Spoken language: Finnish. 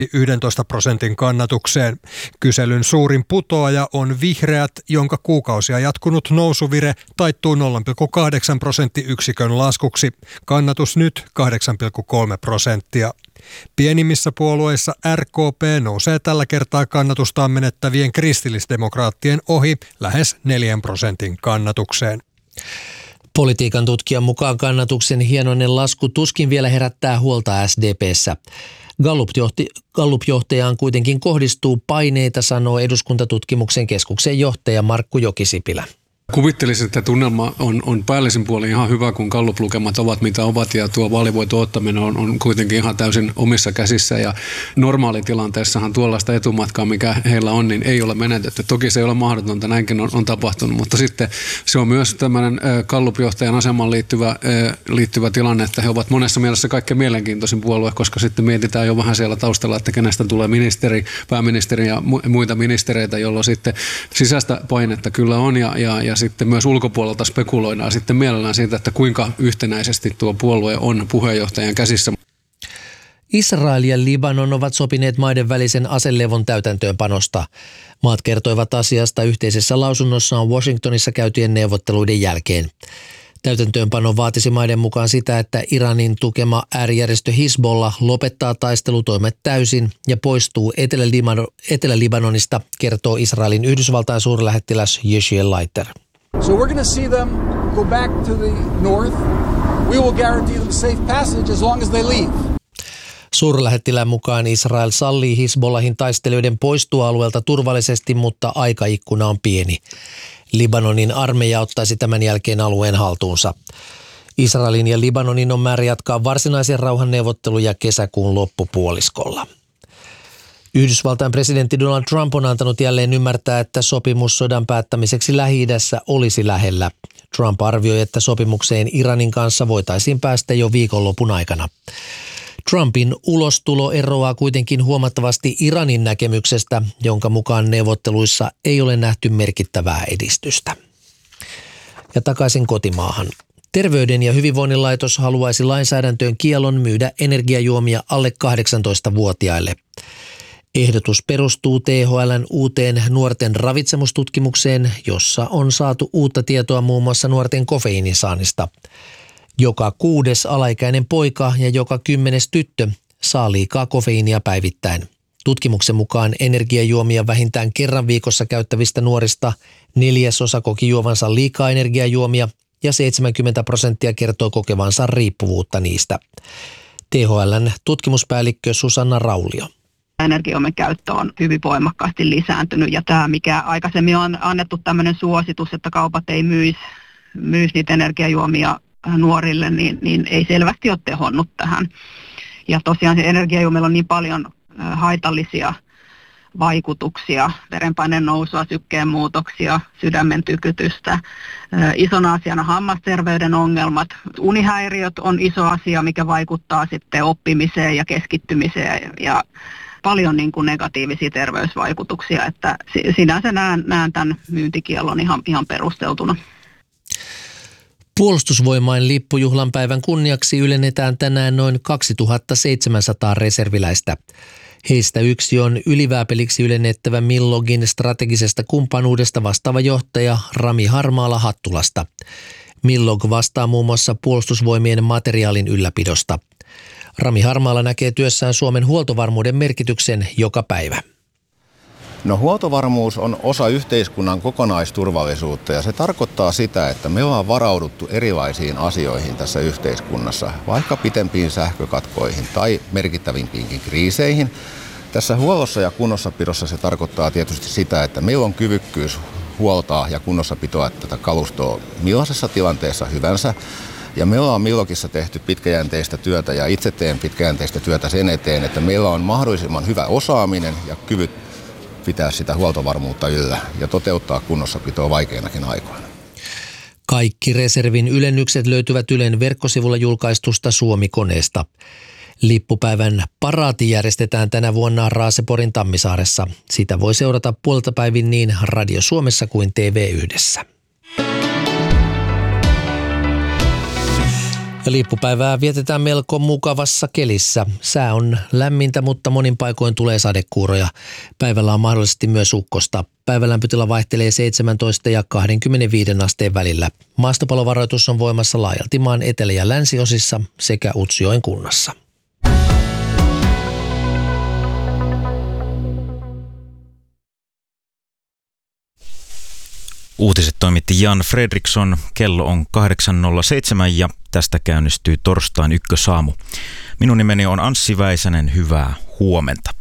11% kannatukseen. Kyselyn suurin putoaja on Vihreät, jonka kuukausia jatkunut nousuvire taittuu 0,8 prosenttiyksikön laskuksi. Kannatus nyt 8,3%. Pienimmissä puolueissa RKP nousee tällä kertaa kannatustaan menettävien kristillisdemokraattien ohi lähes 4% kannatukseen. Politiikan tutkijan mukaan kannatuksen hienoinen lasku tuskin vielä herättää huolta SDP:ssä. Gallup-johtajaan kuitenkin kohdistuu paineita, sanoo eduskuntatutkimuksen keskuksen johtaja Markku Jokisipilä. Kuvittelisin, että tunnelma on päällisin puolin ihan hyvä, kun Gallup-lukemat ovat mitä ovat ja tuo vaalivoiton ottaminen on kuitenkin ihan täysin omissa käsissä ja normaalitilanteessahan tuollaista etumatkaa, mikä heillä on, niin ei ole menetetty. Toki se ei ole mahdotonta, näinkin on tapahtunut, mutta sitten se on myös tämmöinen Gallup-johtajan asemaan liittyvä tilanne, että he ovat monessa mielessä kaikkein mielenkiintoisin puolue, koska sitten mietitään jo vähän siellä taustalla, että kenestä tulee ministeri, pääministeri ja muita ministereitä, jolloin sitten sisäistä painetta kyllä on ja sitten myös ulkopuolelta spekuloidaan sitten mielellään siitä, että kuinka yhtenäisesti tuo puolue on puheenjohtajan käsissä. Israel ja Libanon ovat sopineet maiden välisen aselevon täytäntöönpanosta. Maat kertoivat asiasta yhteisessä lausunnossaan Washingtonissa käytyjen neuvotteluiden jälkeen. Täytäntöönpano vaatisi maiden mukaan sitä, että Iranin tukema äärijärjestö Hizbollah lopettaa taistelutoimet täysin ja poistuu Etelä-Libanonista, kertoo Israelin Yhdysvaltain suurlähettiläs Yeshiel Leiter. So we're going to see them go back to the north. We will guarantee them safe passage as long as they leave. Suurlähettilään mukaan Israel sallii Hizbollahin taistelijoiden poistua alueelta turvallisesti, mutta aikaikkuna on pieni. Libanonin armeija ottaisi tämän jälkeen alueen haltuunsa. Israelin ja Libanonin on määrä jatkaa varsinaisia rauhanneuvotteluja kesäkuun loppupuoliskolla. Yhdysvaltain presidentti Donald Trump on antanut jälleen ymmärtää, että sopimus sodan päättämiseksi Lähi-idässä olisi lähellä. Trump arvioi, että sopimukseen Iranin kanssa voitaisiin päästä jo viikonlopun aikana. Trumpin ulostulo eroaa kuitenkin huomattavasti Iranin näkemyksestä, jonka mukaan neuvotteluissa ei ole nähty merkittävää edistystä. Ja takaisin kotimaahan. Terveyden ja hyvinvoinnin laitos haluaisi lainsäädäntöön kiellon myydä energiajuomia alle 18-vuotiaille. Ehdotus perustuu THL:n uuteen nuorten ravitsemustutkimukseen, jossa on saatu uutta tietoa muun muassa nuorten kofeiinisaannista. Joka 6. alaikäinen poika ja joka 10. tyttö saa liikaa kofeiinia päivittäin. Tutkimuksen mukaan energiajuomia vähintään kerran viikossa käyttävistä nuorista 1/4 koki juovansa liikaa energiajuomia ja 70% kertoo kokevansa riippuvuutta niistä. THL:n tutkimuspäällikkö Susanna Raulio. Energiajuomien käyttö on hyvin voimakkaasti lisääntynyt ja tämä, mikä aikaisemmin on annettu tämmöinen suositus, että kaupat ei myisi niitä energiajuomia nuorille, niin ei selvästi ole tehonnut tähän. Ja tosiaan se energiajuomilla on niin paljon haitallisia vaikutuksia, verenpaineen nousua, sykkeen muutoksia, sydämen tykytystä. Isona asiana hammasterveyden ongelmat. Unihäiriöt on iso asia, mikä vaikuttaa sitten oppimiseen ja keskittymiseen ja paljon niin kuin negatiivisia terveysvaikutuksia, että sinänsä näen tämän myyntikiellon ihan perusteltuna. Puolustusvoimain lippujuhlan päivän kunniaksi ylennetään tänään noin 2700 reserviläistä. Heistä yksi on ylivääpeliksi ylennettävä Millogin strategisesta kumppanuudesta vastaava johtaja Rami Harmaala Hattulasta. Millog vastaa muun muassa puolustusvoimien materiaalin ylläpidosta. Rami Harmaala näkee työssään Suomen huoltovarmuuden merkityksen joka päivä. No, huoltovarmuus on osa yhteiskunnan kokonaisturvallisuutta ja se tarkoittaa sitä, että me ollaan varauduttu erilaisiin asioihin tässä yhteiskunnassa, vaikka pitempiin sähkökatkoihin tai merkittävimpiinkin kriiseihin. Tässä huollossa ja kunnossapidossa se tarkoittaa tietysti sitä, että meillä on kyvykkyys huoltaa ja kunnossapitoa tätä kalustoa millaisessa tilanteessa hyvänsä. Ja me ollaan Millogissa tehty pitkäjänteistä työtä ja itse teen pitkäjänteistä työtä sen eteen, että meillä on mahdollisimman hyvä osaaminen ja kyvyt pitää sitä huoltovarmuutta yllä ja toteuttaa kunnossapitoa vaikeinakin aikoina. Kaikki reservin ylennykset löytyvät Ylen verkkosivulla julkaistusta Suomi-koneesta. Lippupäivän paraati järjestetään tänä vuonna Raaseporin Tammisaaressa. Sitä voi seurata puolta päivin niin Radio Suomessa kuin TV1. Ja liippupäivää vietetään melko mukavassa kelissä. Sää on lämmintä, mutta monin paikoin tulee sadekuuroja. Päivällä on mahdollisesti myös ukkosta. Päivälämpötila vaihtelee 17 ja 25 asteen välillä. Maastopalovaroitus on voimassa laajalti maan etelä- ja länsiosissa sekä Utsjoen kunnassa. Uutiset toimitti Jan Fredriksson. Kello on 8.07 ja tästä käynnistyy torstain ykkösaamu. Minun nimeni on Anssi Väisänen. Hyvää huomenta.